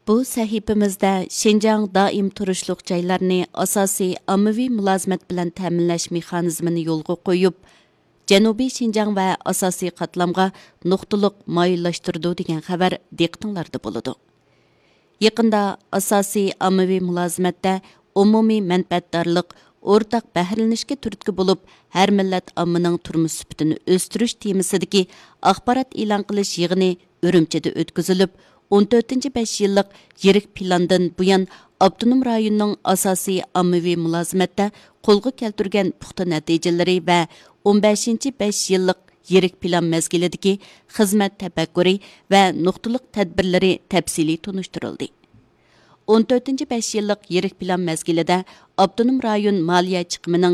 Bu sahifamizda Şinjan daim turishliq joylarni asosiy ommaviy mulozimat bilan ta'minlash mexanizmini yo'lga qo'yib, Janubiy Şinjan va asosiy qatlamga nuqtaliq moyillashtirdi degan xabar diqqatinglarda bo'ladi. Yaqinda asosiy ommaviy mulozimatda umumiy manfaatdorlik, o'rtaq bahrilanishga turtki bo'lib, har millat ommaning turmush sifatini o'stirish temasidagi axborot e'lon qilish yig'ini Urumchida o'tkazilib, 14-5 yillik yirik plandan buyon Abdunum rayonining asosiy ommaviy mulozimatda qo'lga keltirgan puxta natijalari va 15-5 yillik yirik plan mezgilidagi xizmat tafakkuri va nuqtaliq tadbirlari tafsiliy tunishtirildi. 14-5 yillik yirik plan mezgilida Abdunum rayon moliya chiqimining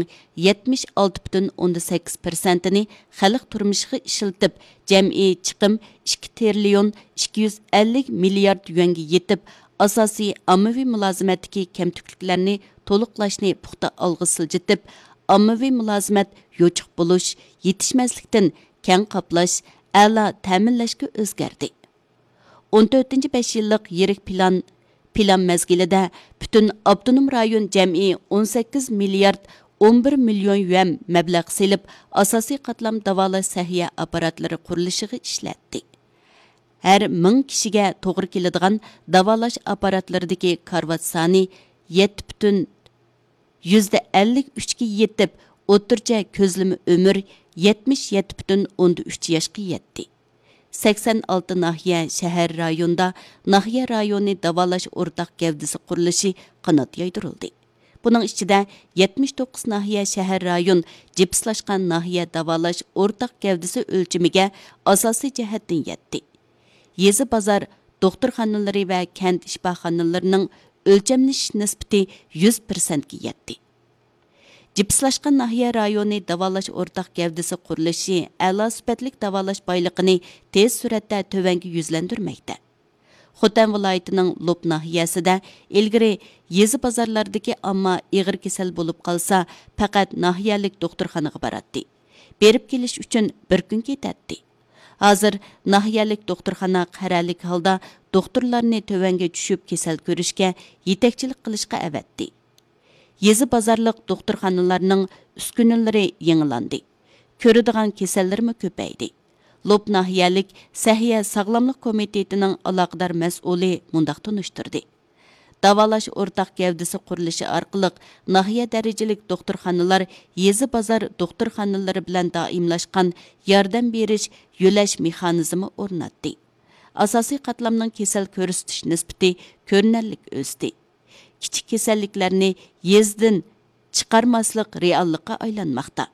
76,8%ni xalq turmushiga ishiltib, jam'iy chiqim 2 trillion 250 milliard yuanga yetib, asosiy ommaviy mulozimatdagi kamtukliklarni to'liqlashni puxta olg'a siljitib, ommaviy mulozimat yo'chiq bo'lish, yetishmaslikdan keng qoplash, a'lo ta'minlashga o'zgardi. 14-5 yillik yirik plan mezgilida butun Abdunum rayon jam'iy 18 milliard 11 million yuan mablag' selib, asosiy qatlam davolash sahiya apparatlari qurilishiga ishlatdi. Har 1000 kishiga to'g'ri keladigan davolash apparatlaridagi karvat soni 7,53 ga yetib, o'rtacha ko'zlama umr 77,3 yoshga yetdi. 86 nahiye şəhər rayonda nahiye rayoni davalash o'rtaq gavdisi qurilishi qanot yaydirildi. Bunun içinde 79 nahiye şəhər rayon cipslashgan nahiye davalash o'rtaq gavdisi ölçümüge asosiy jihatdan yetdi. Yezi bazar doktorxonalari va kent ishbaxonalarining o'lchamlash nisbati 100% ga yetdi. Cipslashgan nahiye rayoni davalash o'rtaq gavdisi qurilishi a'lo sifatlik davalash boyligini tez suratda tövanga yuzlandirmoqda. Xotan viloyatining Lop nahiyasida ilgari yezi bozorlardagi ammo ig'ir kasal bo'lib qolsa, faqat nahiyalik doktorxonaga boradi. Berib kelish uchun bir kun ketadi. Hozir nahiyalik doktorxona qaralik holda doktorlarni tövanga tushib kasal ko'rishga yetakchilik qilishga avatdi. Yezi bazarlıq doktorxanalarning uskunalari yangilandi. Ko'radigan kasallarmi ko'paydi. Lop nahiyalik Sahiya Sog'lomlik komitetining aloqador mas'uli mundaq tunishtirdi. Davolash o'rtaq gavdisi qurilishi orqali nahiya darajalik doktorxonalar yezi bazar doktorxonalari bilan doimlashgan yordam berish yo'lash mexanizmi o'rnatdi. Asosiy qatlamning kasal ko'rsatish nisbati ko'rinarli o'sdi. Kichik kasalliklarni yezdan chiqarmaslik reallikqa aylanmoqda.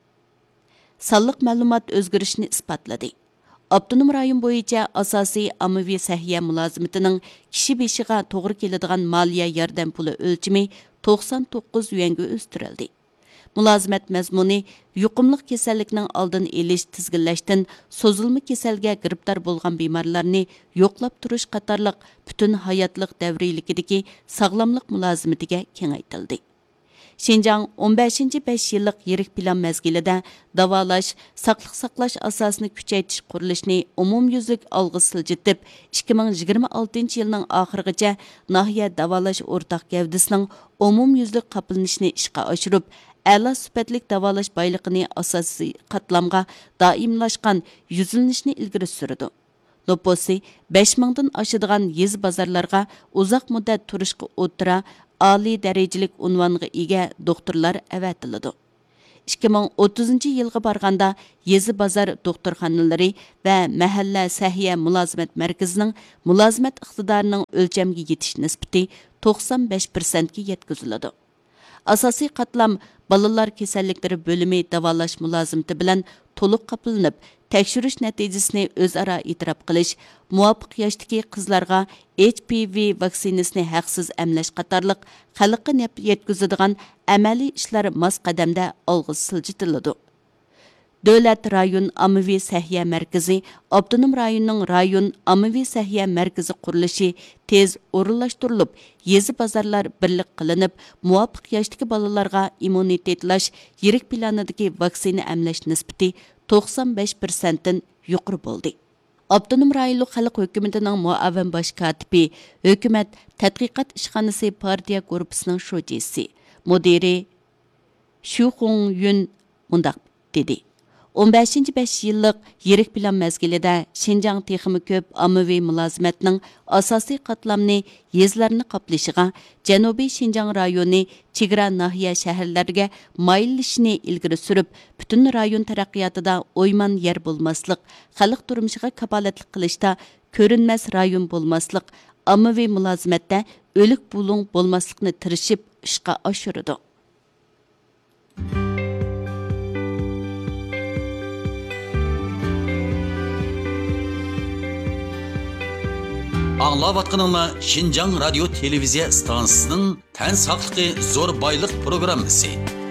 Sonliq ma'lumot o'zgarishini isbotladi. Abdunum rayon bo'yicha asosiy ommaviy sahiya mulozimatining kishi beshiga to'g'ri keladigan moliya yordam puli o'lchami 99 yuanga o'stirildi. Mulozimat mazmuni yuqumli kasallikning oldini olish, tizginlashdan so'zilma kasalga giribdor bo'lgan bemorlarni yo'qlab turish qatorliq butun hayotlik davriyligidagi sog'lomlik mulozimatiga kengaytirildi. Şinjan 15-5 yillik yirik plan mezgilida davolash, saqliq saqlash asosini kuchaytirish qurilishini umumyuzlik olg'a siljitib, 2026 yilning oxirigacha nahiya davolash o'rtaq gavdisining umumyuzlik qoplanishini ishga oshirib, a'lo sifatlik davolash boyligini asosiy qatlamga doimlashgan yuzlanishni ilgari surdi. Loposi 5000 dan oshadigan yez bozorlarga uzoq muddat turishga o'tira oliy darajalik unvonga ega doktorlar avatiladi. 2030 yilga borganda yezi bozor doktorxonalari va mahalla sahiya mulozimat markazining mulozimat iqtidorining o'lchamga yetish nisbati 95% ga yetkaziladi. Asosiy qatlam balalar kasalliklari bo'limi davolash mulozimati bilan to'liq qoplanib, tekshirish natijasini o'zaro e'tirof qilish, muvofiq yoshdagi qizlarga HPV vaksinasini haqsiz emlash qatorliq xalqqa naf yetkazadigan amaliy ishlar mos qadamda olg'a siljitiladi. Davlat rayon ommaviy sahiya markazi, Abdunum rayonining rayon ommaviy sahiya markazi qurilishi tez o'rinlashtirilib, yezi bozorlar birlik qilinib, muvofiq yoshdagi bolalarga immunitetlash yirik planidagi vaksina emlash nisbati 95% dan yuqori bo'ldi. Abdunum rayonluq xalq hökumətinin muavin baş katibi, hökumət tədqiqat işxanası partiya qruppusining şujisi, müdiri Xu Hongyun mundaq dedi. 15-5 yillik yirik plan mezgilida Şinjan texmi köp ommaviy mulozimatning asosiy qatlamni yezlarni qoplashiga, Janubiy Şinjan rayoni chegara nahiya shaharlarga mayillishni ilgari surib, butun rayon taraqqiyotida o'yman yer bo'lmaslik, xalq turmushiga kapolatlik qilishda ko'rinmas rayon bo'lmaslik, ommaviy mulozimatda o'lik bulung bo'lmaslikni tirishib ishga oshirdi. Аңлаватқаныңла Шинжаң радио телевизия станциясының тән сақлықы зор байлық программасы.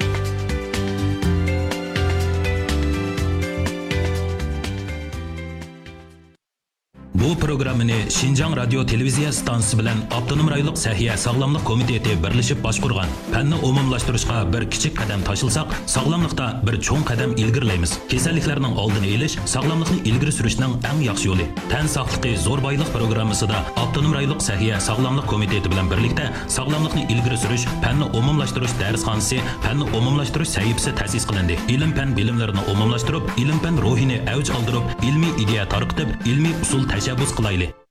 Bu programmani Шинжаң радио телевизия станциясы bilan Avtonom rayonluq Sahiya Sog'lomlik komiteti birlashib boshqurgan. Fanni umumlashtirishga bir kichik qadam tashilsak, sog'lomlikda bir cho'ng qadam ilgirlaymiz. Kasalliklarning oldini olish, sog'lomlikni ilgari surishning eng yaxshi yo'li. Tan sog'ligi zo'r boylik programmasida Avtonom rayonluq Sahiya Sog'lomlik komiteti bilan birlikda sog'lomlikni ilgari surish, fanni umumlashtirish darsxonasi, fanni umumlashtirish sahifasi ta'sis qilindi. Ilm-fan bilimlarini umumlashtirib, ilm-fan ruhini avj oldirib, ilmiy ideya tarqitib, ilmiy usul tashabbus qilaylik.